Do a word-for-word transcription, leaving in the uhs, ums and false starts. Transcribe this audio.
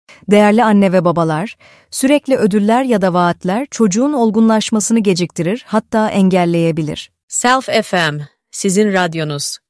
Değerli anne ve babalar, sürekli ödüller ya da vaatler çocuğun olgunlaşmasını geciktirir, hatta engelleyebilir. Self F M, sizin radyonuz.